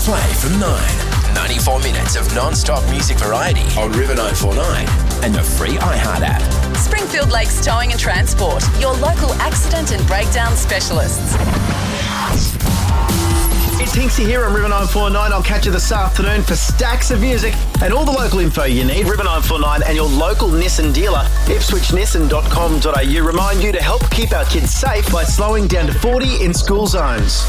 Play from 9. 94 minutes of non-stop music variety on River 949 and the free iHeart app. Springfield Lakes Towing and Transport, your local accident and breakdown specialists. It's Hinksy here on River 949. I'll catch you this afternoon for stacks of music and all the local info you need. River 949 and your local Nissan dealer, ipswichnissan.com.au, remind you to help keep our kids safe by slowing down to 40 in school zones.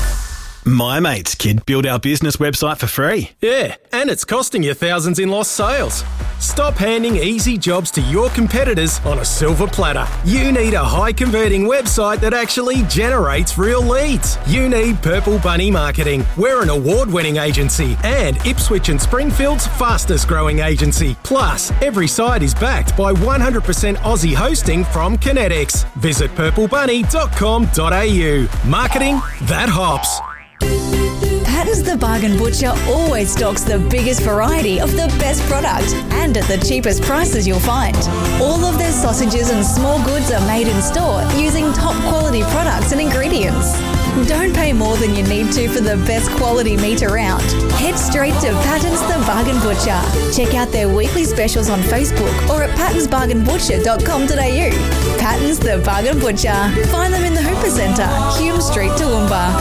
My mate's kid built our business website for free. Yeah, and it's costing you thousands in lost sales. Stop handing easy jobs to your competitors on a silver platter. You need a high-converting website that actually generates real leads. You need Purple Bunny Marketing. We're an award-winning agency and Ipswich and Springfield's fastest-growing agency. Plus, every site is backed by 100% Aussie hosting from Kinetics. Visit purplebunny.com.au. Marketing that hops. Patton's the Bargain Butcher always stocks the biggest variety of the best product and at the cheapest prices you'll find. All of their sausages and small goods are made in store using top quality products and ingredients. Don't pay more than you need to for the best quality meat around. Head straight to Patton's the Bargain Butcher. Check out their weekly specials on Facebook or at pattonsbargainbutcher.com.au. Patton's the Bargain Butcher. Find them in the Hooper Centre, Hume Street, Toowoomba.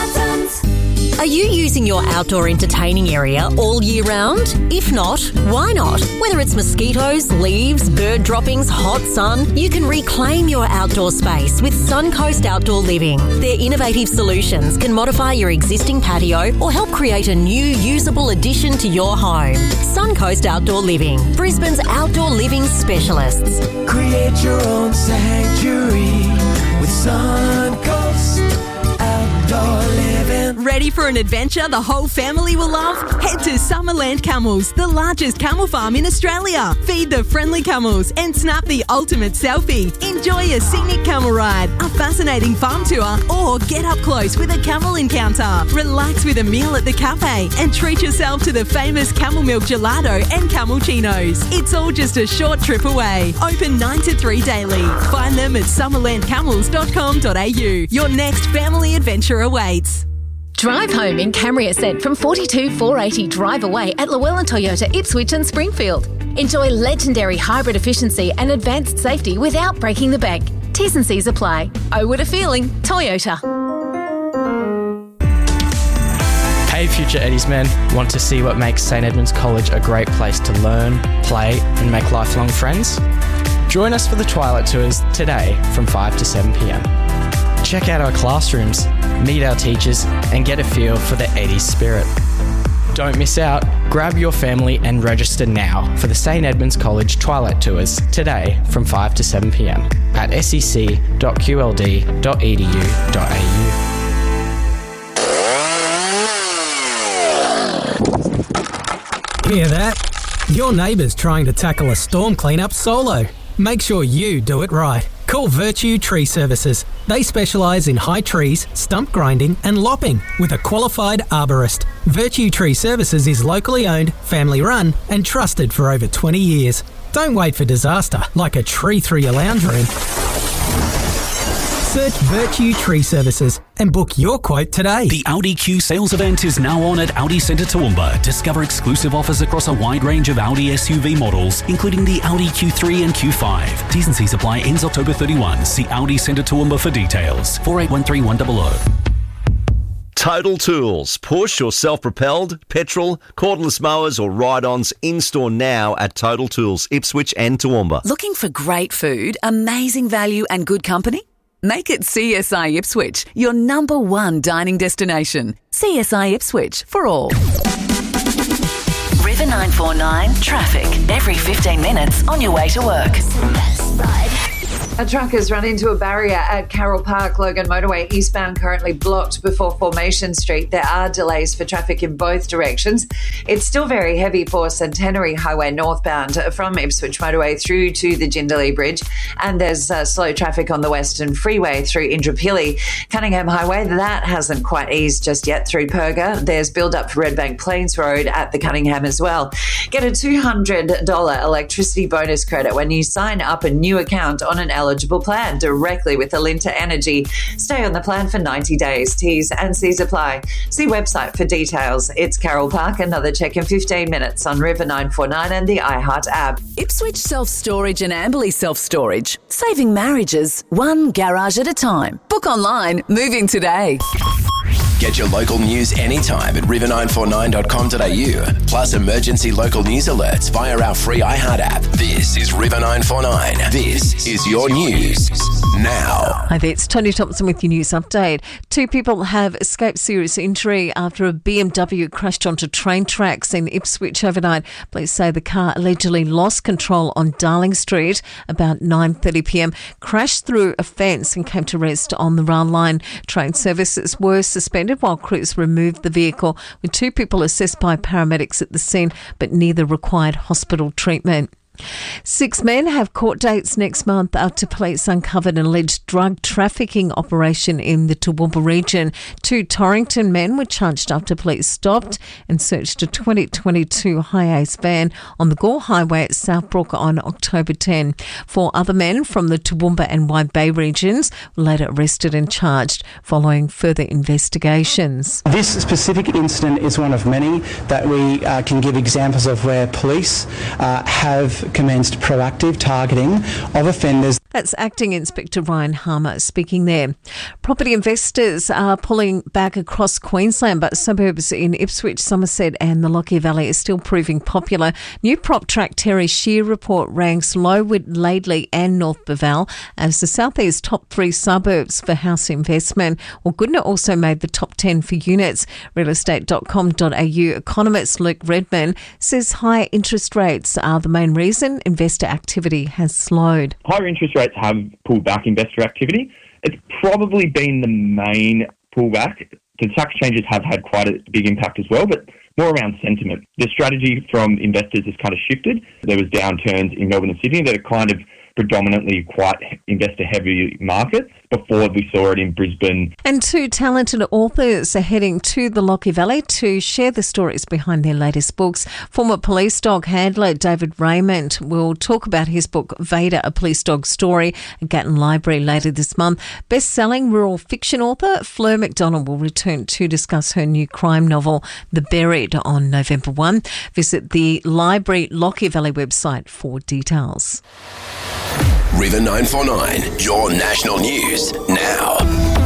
Are you using your outdoor entertaining area all year round? If not, why not? Whether it's mosquitoes, leaves, bird droppings, hot sun, you can reclaim your outdoor space with Suncoast Outdoor Living. Their innovative solutions can modify your existing patio or help create a new usable addition to your home. Suncoast Outdoor Living, Brisbane's outdoor living specialists. Create your own sanctuary with Suncoast Outdoor Living. Ready for an adventure the whole family will love? Head to Summerland Camels, the largest camel farm in Australia. Feed the friendly camels and snap the ultimate selfie. Enjoy a scenic camel ride, a fascinating farm tour, or get up close with a camel encounter. Relax with a meal at the cafe and treat yourself to the famous camel milk gelato and camulchinos. It's all just a short trip away. Open 9 to 3 daily. Find them at summerlandcamels.com.au. Your next family adventure awaits. Drive home in Camry Ascent from 42,480 drive away at Llewellyn Toyota, Ipswich and Springfield. Enjoy legendary hybrid efficiency and advanced safety without breaking the bank. T's and C's apply. Oh, what a feeling. Toyota. Hey Future Eddies men, want to see what makes St Edmunds College a great place to learn, play and make lifelong friends? Join us for the Twilight Tours today from 5 to 7pm. Check out our classrooms, meet our teachers and get a feel for the Eddies spirit. Don't miss out. Grab your family and register now for the St Edmunds College Twilight Tours today from 5 to 7pm at sec.qld.edu.au. Hear that? Your neighbour's trying to tackle a storm cleanup solo. Make sure you do it right. Call Virtue Tree Services. They specialise in high trees, stump grinding and lopping with a qualified arborist. Virtue Tree Services is locally owned, family run and trusted for over 20 years. Don't wait for disaster like a tree through your lounge room. Search Virtue Tree Services and book your quote today. The Audi Q sales event is now on at Audi Centre Toowoomba. Discover exclusive offers across a wide range of Audi SUV models, including the Audi Q3 and Q5. T's and C's apply. Ends October 31. See Audi Centre Toowoomba for details. 4813 Total Tools. Push or self-propelled, petrol, cordless mowers or ride-ons in-store now at Total Tools, Ipswich and Toowoomba. Looking for great food, amazing value and good company? Make it CSI Ipswich, your number one dining destination. CSI Ipswich for all. River 949 traffic every 15 minutes on your way to work. A truck has run into a barrier at Carroll Park, Logan Motorway eastbound, currently blocked before Formation Street. There are delays for traffic in both directions. It's still very heavy for Centenary Highway northbound from Ipswich Motorway through to the Jindalee Bridge. And there's slow traffic on the Western Freeway through Indooroopilly. Cunningham Highway, that hasn't quite eased just yet through Perga. There's build-up for Redbank Plains Road at the Cunningham as well. Get a $200 electricity bonus credit when you sign up a new account on an eligible plan directly with Alinta Energy. Stay on the plan for 90 days. T's and C's apply. See website for details. It's Carroll Park. Another check in 15 minutes on River 949 and the iHeart app. Ipswich Self-Storage and Amberley Self-Storage. Saving marriages, one garage at a time. Book online, moving today. Get your local news anytime at river949.com.au. Plus emergency local news alerts via our free iHeart app. This is River 949. This is your news now. Hi there, it's Tony Thompson with your news update. 2 people have escaped serious injury after a BMW crashed onto train tracks in Ipswich overnight. Police say the car allegedly lost control on Darling Street about 9:30pm, crashed through a fence and came to rest on the rail line. Train services were suspended while crews removed the vehicle, with 2 people assessed by paramedics at the scene, but neither required hospital treatment. 6 men have court dates next month after police uncovered an alleged drug trafficking operation in the Toowoomba region. 2 Torrington men were charged after police stopped and searched a 2022 Hi-Ace van on the Gore Highway at Southbrook on October 10. 4 other men from the Toowoomba and Wide Bay regions were later arrested and charged following further investigations. This specific incident is one of many that we can give examples of where police have commenced proactive targeting of offenders. That's Acting Inspector Ryan Harmer speaking there. Property investors are pulling back across Queensland, but suburbs in Ipswich, Somerset and the Lockyer Valley are still proving popular. New PropTrack Terry Shear report ranks Lowood, Laidley and North Beval as the southeast top 3 suburbs for house investment. Well, Goodna also made the top 10 for units. Realestate.com.au economist Luke Redman says higher interest rates are the main reason investor activity has slowed. Higher interest rates have pulled back investor activity. It's probably been the main pullback. The tax changes have had quite a big impact as well, but more around sentiment. The strategy from investors has kind of shifted. There was downturns in Melbourne and Sydney that are kind of predominantly quite investor-heavy markets before we saw it in Brisbane. And 2 talented authors are heading to the Lockyer Valley to share the stories behind their latest books. Former police dog handler David Raymond will talk about his book Vader, A Police Dog Story at Gatton Library later this month. Best-selling rural fiction author Fleur McDonald will return to discuss her new crime novel The Buried on November 1. Visit the Library Lockyer Valley website for details. River 949, your national news now.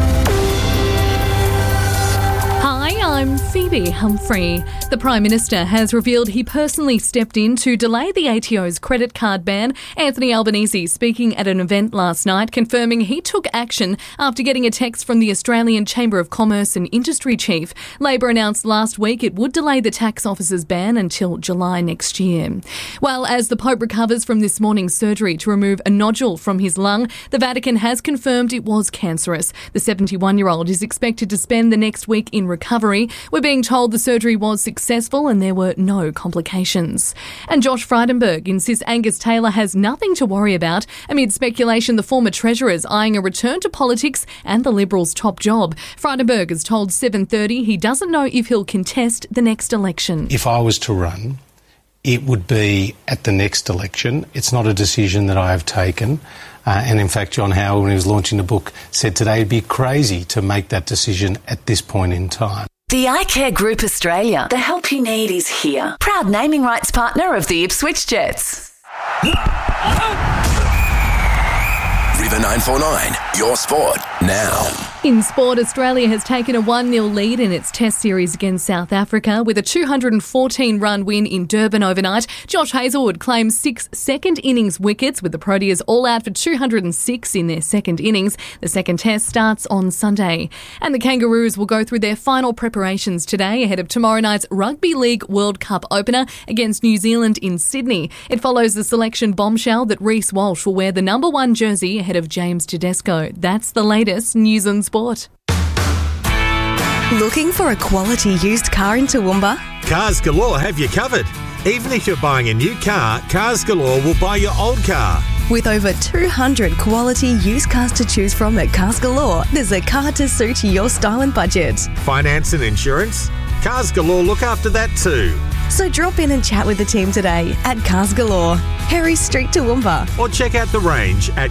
Hi, I'm Phoebe Humphrey. The Prime Minister has revealed he personally stepped in to delay the ATO's credit card ban. Anthony Albanese speaking at an event last night, confirming he took action after getting a text from the Australian Chamber of Commerce and Industry Chief. Labor announced last week it would delay the tax office's ban until July next year. Well, as the Pope recovers from this morning's surgery to remove a nodule from his lung, the Vatican has confirmed it was cancerous. The 71-year-old is expected to spend the next week in recovery. We're being told the surgery was successful and there were no complications. And Josh Frydenberg insists Angus Taylor has nothing to worry about amid speculation the former Treasurer is eyeing a return to politics and the Liberals' top job. Frydenberg has told 7:30 he doesn't know if he'll contest the next election. If I was to run, it would be at the next election. It's not a decision that I have taken. And in fact, John Howard, when he was launching the book, said today it'd be crazy to make that decision at this point in time. The iCare Group Australia. The help you need is here. Proud naming rights partner of the Ipswich Jets. River 949, your sport now. In sport, Australia has taken a 1-0 lead in its Test series against South Africa with a 214-run win in Durban overnight. Josh Hazlewood claims 6 second innings wickets with the Proteas all out for 206 in their second innings. The second Test starts on Sunday. And the Kangaroos will go through their final preparations today ahead of tomorrow night's Rugby League World Cup opener against New Zealand in Sydney. It follows the selection bombshell that Reece Walsh will wear the number 1 jersey ahead of James Tedesco. That's the latest news and sport. Looking for a quality used car in Toowoomba? Cars Galore have you covered. Even if you're buying a new car, Cars Galore will buy your old car. With over 200 quality used cars to choose from at Cars Galore, there's a car to suit your style and budget. Finance and insurance? Cars Galore look after that too. So drop in and chat with the team today at Cars Galore, Harry Street, Toowoomba. Or check out the range at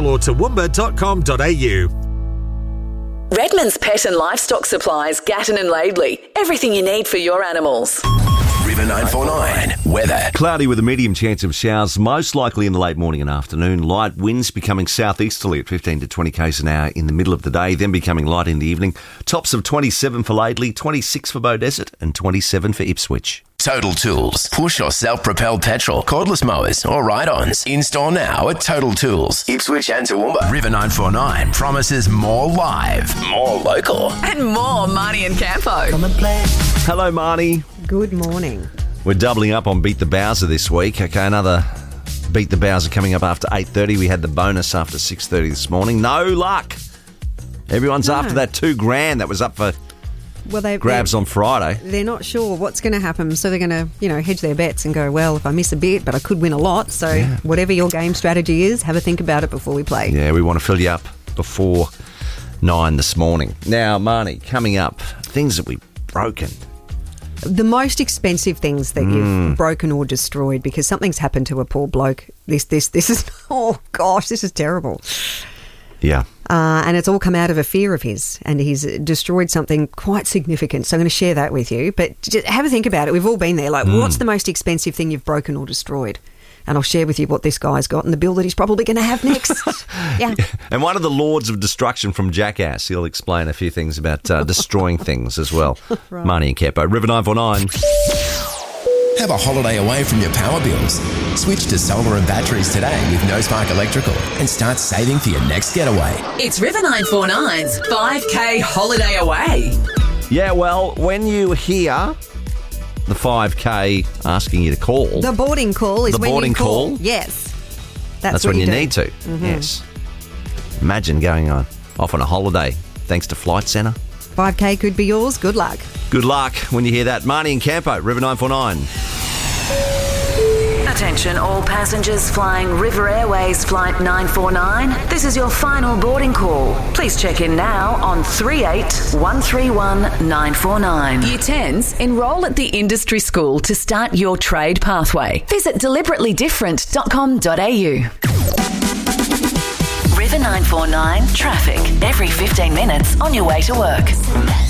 carsgaloretoowoomba.com.au. Redmond's Pet and Livestock Supplies, Gatton and Laidley. Everything you need for your animals. River 949 weather. Cloudy with a medium chance of showers, most likely in the late morning and afternoon. Light winds becoming southeasterly at 15 to 20 k's an hour in the middle of the day, then becoming light in the evening. Tops of 27 for Laidley, 26 for Beaudesert and 27 for Ipswich. Total Tools. Push or self-propelled petrol, cordless mowers or ride-ons. In-store now at Total Tools, Ipswich and Toowoomba. River 949 promises more live, more local. And more Marnie and Campo. Hello, Marnie. Good morning. We're doubling up on Beat the Bowser this week. Okay, another Beat the Bowser coming up after 8:30. We had the bonus after 6:30 this morning. No luck. Everyone's after that $2,000 that was up for grabs on Friday. They're not sure what's going to happen, so they're going to, hedge their bets and go, well, if I miss a bit, but I could win a lot. So whatever your game strategy is, have a think about it before we play. Yeah, we want to fill you up before 9 this morning. Now, Marnie, coming up, things that we've broken. The most expensive things that you've broken or destroyed because something's happened to a poor bloke. This is, oh gosh, this is terrible. Yeah. And it's all come out of a fear of his, and he's destroyed something quite significant. So I'm going to share that with you. But just have a think about it. We've all been there. Like, what's the most expensive thing you've broken or destroyed? And I'll share with you what this guy's got and the bill that he's probably going to have next. Yeah. And one of the lords of destruction from Jackass, he'll explain a few things about destroying things as well. Right. Marnie and Capo. River 949. Have a holiday away from your power bills. Switch to solar and batteries today with No Spark Electrical and start saving for your next getaway. It's River 949's 5K holiday away. Yeah, well, when you hear the 5K asking you to call. The boarding call is when you call. Call? Yes. That's when you need to. Mm-hmm. Yes. Imagine going off on a holiday thanks to Flight Centre. 5K could be yours. Good luck. Good luck when you hear that. Marnie and Campo, River 949. Attention all passengers flying River Airways Flight 949. This is your final boarding call. Please check in now on 38131 Year 10s, enrol at the industry school to start your trade pathway. Visit deliberately different.com.au. River 949 traffic every 15 minutes on your way to work.